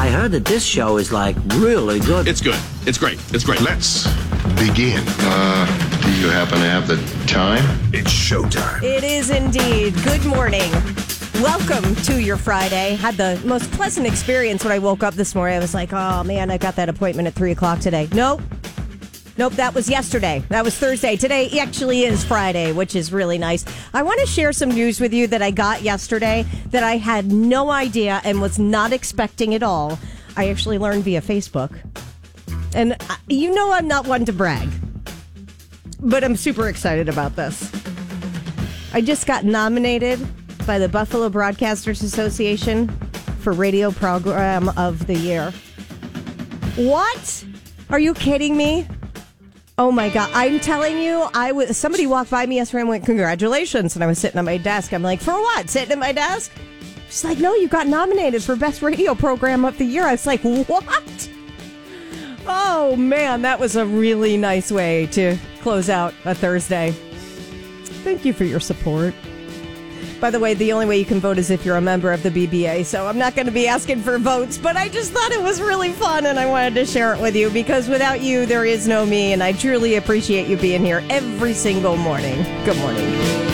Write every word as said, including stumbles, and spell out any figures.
I heard that this show is, like, really good. It's good. It's great. It's great. Let's begin. Uh, do you happen to have the time? It's showtime. It is indeed. Good morning. Welcome to your Friday. Had the most pleasant experience when I woke up this morning. I was like, oh, man, I got that appointment at three o'clock today. Nope. Nope, that was yesterday. That was Thursday. Today actually is Friday, which is really nice. I want to share some news with you that I got yesterday that I had no idea and was not expecting at all. I actually learned via Facebook. And you know I'm not one to brag, but I'm super excited about this. I just got nominated by the Buffalo Broadcasters Association for Radio Program of the Year. What? Are you kidding me? Oh my God. I'm telling you, I was, somebody walked by me yesterday and went, congratulations. And I was sitting at my desk. I'm like, for what? Sitting at my desk? She's like, no, you got nominated for Best Radio Program of the Year. I was like, what? Oh man, that was a really nice way to close out a Thursday. Thank you for your support. By the way, the only way you can vote is if you're a member of the B B A, so I'm not going to be asking for votes, but I just thought it was really fun, and I wanted to share it with you, because without you, there is no me, and I truly appreciate you being here every single morning. Good morning.